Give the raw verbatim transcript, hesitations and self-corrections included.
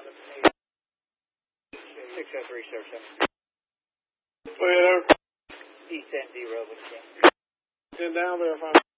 six oh three, sir, seven. Wait, East End, zero, ten down, verify.